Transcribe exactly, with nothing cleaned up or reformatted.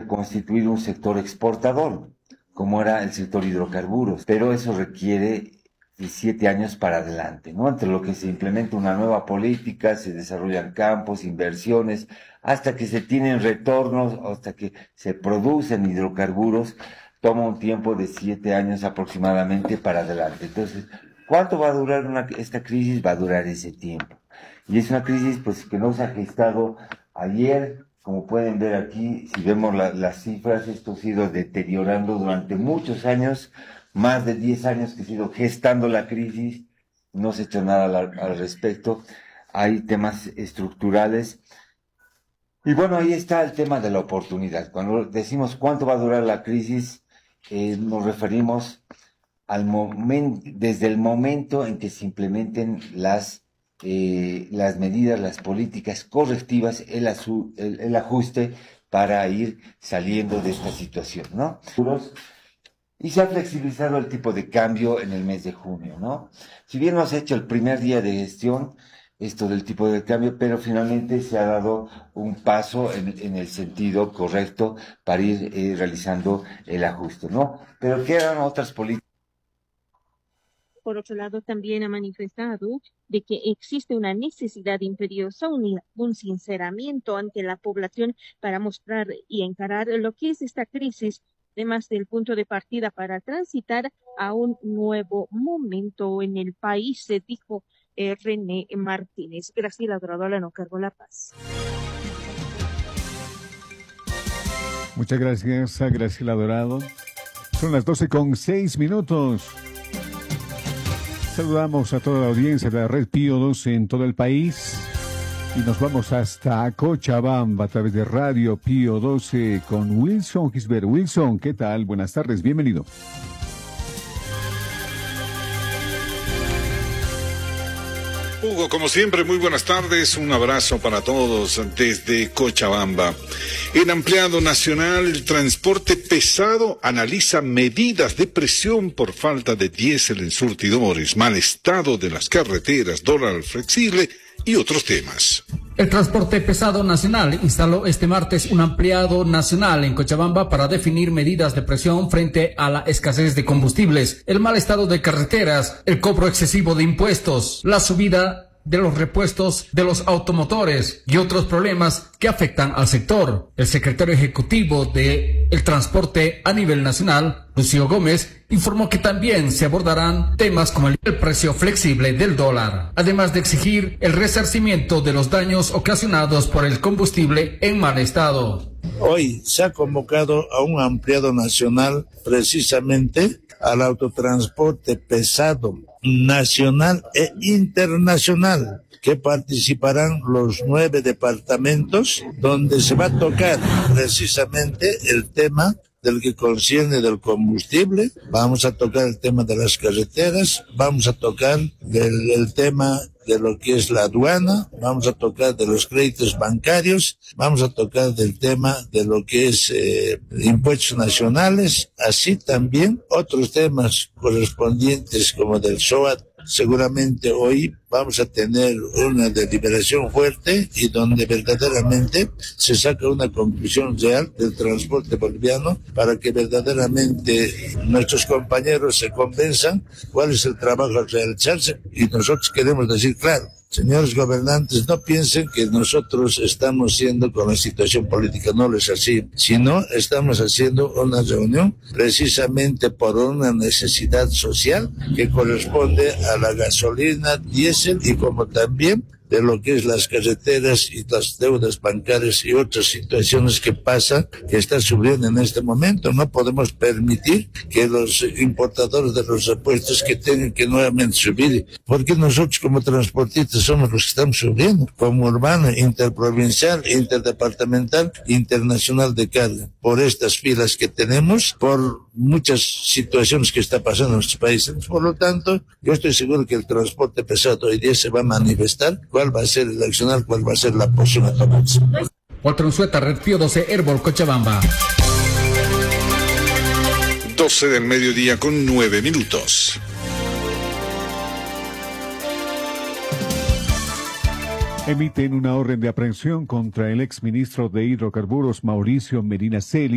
reconstituir un sector exportador, como era el sector hidrocarburos, pero eso requiere siete años para adelante, ¿no? Entre lo que se implementa una nueva política, se desarrollan campos, inversiones, hasta que se tienen retornos, hasta que se producen hidrocarburos, toma un tiempo de siete años aproximadamente para adelante. Entonces, ¿cuánto va a durar una, esta crisis? Va a durar ese tiempo. Y es una crisis, pues, que no se ha gestado ayer. Como pueden ver aquí, si vemos la, las cifras, esto ha ido deteriorando durante muchos años, más de diez años que se ha ido gestando la crisis, no se ha hecho nada al, al respecto, hay temas estructurales. Y bueno, ahí está el tema de la oportunidad. Cuando decimos cuánto va a durar la crisis, eh, nos referimos al momento, desde el momento en que se implementen las Eh, las medidas, las políticas correctivas, el, asu, el, el ajuste para ir saliendo de esta situación, ¿no? Y se ha flexibilizado el tipo de cambio en el mes de junio, ¿no? Si bien no se ha hecho el primer día de gestión, esto del tipo de cambio, pero finalmente se ha dado un paso en, en el sentido correcto para ir eh, realizando el ajuste, ¿no? Pero quedan otras políticas. Por otro lado, también ha manifestado de que existe una necesidad imperiosa, un, un sinceramiento ante la población para mostrar y encarar lo que es esta crisis, además del punto de partida para transitar a un nuevo momento en el país, se dijo eh, René Martínez. Graciela Doradola no cargó La Paz. Muchas gracias a Graciela Dorado. Son las doce con seis minutos. Saludamos a toda la audiencia de la red Pío doce en todo el país y nos vamos hasta Cochabamba a través de Radio Pío doce con Wilson Gisbert. Wilson, ¿qué tal? Buenas tardes, bienvenido. Hugo, como siempre, muy buenas tardes, un abrazo para todos desde Cochabamba. En Ampliado Nacional, el transporte pesado analiza medidas de presión por falta de diésel en surtidores, mal estado de las carreteras, dólar flexible y otros temas. El transporte pesado nacional instaló este martes un ampliado nacional en Cochabamba para definir medidas de presión frente a la escasez de combustibles, el mal estado de carreteras, el cobro excesivo de impuestos, la subida de los repuestos de los automotores y otros problemas que afectan al sector. El secretario ejecutivo de el transporte a nivel nacional, Lucio Gómez, informó que también se abordarán temas como el precio flexible del dólar, además de exigir el resarcimiento de los daños ocasionados por el combustible en mal estado. Hoy se ha convocado a un ampliado nacional precisamente al autotransporte pesado nacional e internacional, que participarán los nueve departamentos, donde se va a tocar precisamente el tema del que concierne del combustible, vamos a tocar el tema de las carreteras, vamos a tocar del, el tema de lo que es la aduana, vamos a tocar de los créditos bancarios, vamos a tocar del tema de lo que es eh, impuestos nacionales, así también otros temas correspondientes como del S O A T. Seguramente hoy vamos a tener una deliberación fuerte y donde verdaderamente se saca una conclusión real del transporte boliviano para que verdaderamente nuestros compañeros se convenzan cuál es el trabajo a realizarse. Y nosotros queremos decir claro, señores gobernantes, no piensen que nosotros estamos siendo con la situación política, no es así, sino estamos haciendo una reunión precisamente por una necesidad social que corresponde a la gasolina, diésel y como también de lo que es las carreteras y las deudas bancarias y otras situaciones que pasan, que están subiendo en este momento. No podemos permitir que los importadores de los repuestos que tengan que nuevamente subir, porque nosotros como transportistas somos los que estamos subiendo, como urbano, interprovincial, interdepartamental, internacional de carga, por estas filas que tenemos, por muchas situaciones que está pasando en nuestros países. Por lo tanto, yo estoy seguro que el transporte pesado hoy día se va a manifestar. ¿Cuál va a ser el accionar? ¿Cuál va a ser la posición a tomarse? Walter Unzueta, Red Pío doce, Herbol, Cochabamba. doce del mediodía con nueve minutos. Emiten una orden de aprehensión contra el exministro de Hidrocarburos, Mauricio Medina Celi.